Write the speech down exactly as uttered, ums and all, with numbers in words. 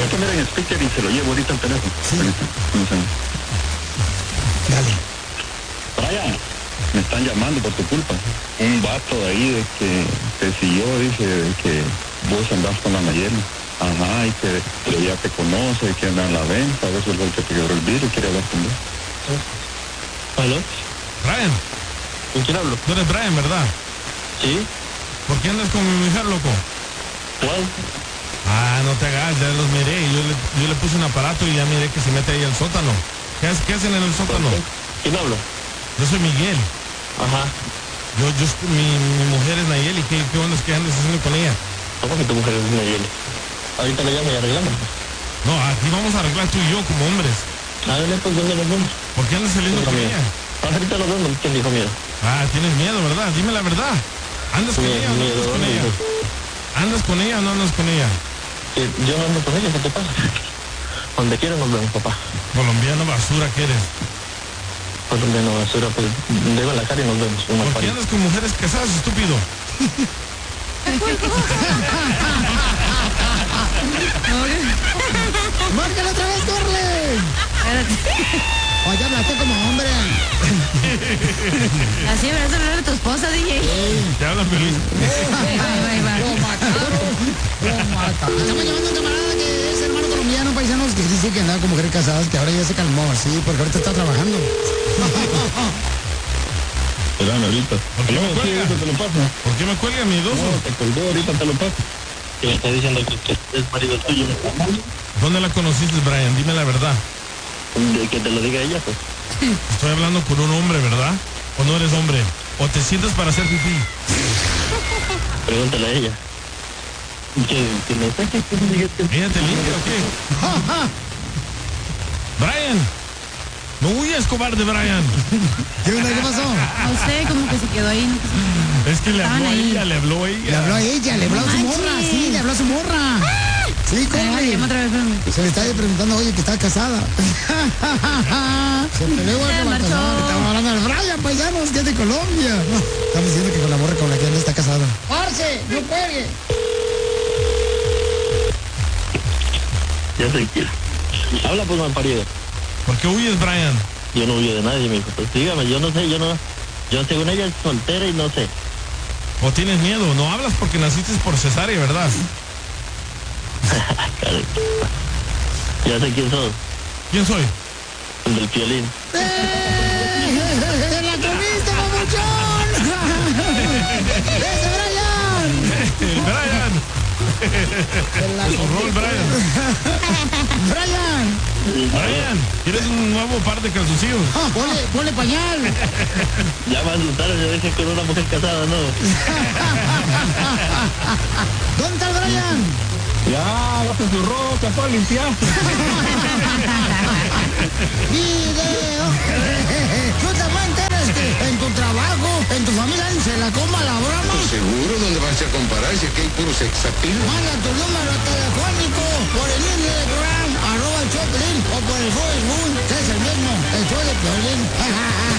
voy a poner en speaker y se lo llevo ahorita al teléfono. Sí. Dale. Brian, me están llamando por tu culpa. Un vato de ahí de que te siguió, dice de que vos andás con la Nayeli. Ajá, y que, que ya te conoce, que anda en la venta, eso es lo que te quebró el vidrio y quiere hablar con vos. ¿Aló? Brian, ¿Con quién hablo? tú eres Brian, ¿verdad? ¿Sí? ¿Por qué andas con mi mujer, loco? ¿Cuál? Ah, no te hagas, ya los miré. Yo le, yo le puse un aparato y ya miré que se mete ahí al sótano. ¿Qué, hace- qué hacen en el sótano? ¿Quién habla? Yo soy Miguel. Ajá. Yo, yo, mi, mi mujer es Nayeli. ¿Qué, qué onda es que andas haciendo con ella? ¿Cómo que tu mujer es Nayeli? Ahorita le llamo y arreglamos. No, aquí vamos a arreglar tú y yo como hombres. A ver, pues, ¿dónde nos vemos? ¿Por qué andas saliendo Dijo con miedo. ella? Ahorita nos vemos. ¿Quién dijo miedo? Ah, tienes miedo, ¿verdad? Dime la verdad. ¿Andas con Miedo, ella o no miedo, andas con ¿dónde ella? dijo? ¿Andas con ella o no andas con ella? Que yo no ando con ella, ¿qué te pasa? Donde quiera nos vemos, papá. Colombiano basura que eres. Pues donde no basura, pues dejo la cara y nos vemos. Una ¿Por qué parida. andas con mujeres casadas, estúpido? ¡Márcale otra vez, Corle! Oye, hablaste como hombre. Así deberías hablar de tu esposa, D J. Te hablan feliz. Ahí va, ahí va. Lo mataron. Lo mataron. Estamos llamando a un camarada que es hermano colombiano, paisanos, que dice que andaba con mujeres casadas, que ahora ya se calmó, sí, porque ahorita está trabajando. Espérame ahorita. ¿Por qué me No, sí, cuelga? ahorita te lo paso. ¿Por qué me cuelga mi idoso? No, te colgó, ahorita te lo paso. Que me está diciendo que, que es marido tuyo. ¿Dónde la conociste, Brian? Dime la verdad. De que te lo diga ella, pues. Estoy hablando con un hombre, ¿verdad? ¿O no eres hombre? ¿O te sientas para hacer pipí? Pregúntale a ella. Que, que no sé qué diga que... ¿Ella te limpia o qué? Brian, no huyas, cobarde, Brian. ¿Qué onda? ¿Qué pasó? No sé, como que se quedó ahí. No sé. Es que le habló a Estaban ahí. ella, le habló a Le ella. habló a ella, le habló a su manches. morra, sí, le habló a su morra. Sí, Ay, Corle. llama otra vez, espérame. Se le está preguntando, oye, que está casada. Se peleó igual Se que marchó. Baltasar. Estamos hablando del Brian, paisanos, que es de Colombia. Estamos diciendo que con la morra con la que anda está casada. ¡Parce! ¡No cuelgue! Ya sé quién. Habla, pues, mal parido. ¿Por qué huyes, Brian? Yo no huyo de nadie, me dijo. Pues dígame, yo no sé, yo no... Yo según ella es soltera y no sé. ¿O tienes miedo? No hablas porque naciste por cesárea, ¿verdad? Caray. Ya sé quién sos. ¿Quién soy? El del violín. ¡Eh! ¡Te la comiste, papuchón! ¡Ese Brian! Brian. ¡Te la Su rol, Brian. ¡Brian! Brian, ¿quieres un nuevo par de calzoncillos? Ah, ponle, ponle pañal. Ya va a asustar, se deje con una mujer casada, ¿no? ¿Dónde está el Brian? Ya, baja su ropa, fue a limpiar. ¡Video! ¿Tú te enteras que en tu trabajo, en tu familia, se la coma la broma? Seguro, ¿dónde vas a comparar si aquí hay puro sexapil? Manda tu número telefónico por el Instagram, arroba el Choplin, o por el Facebook, que es el mismo, el show de Piolín.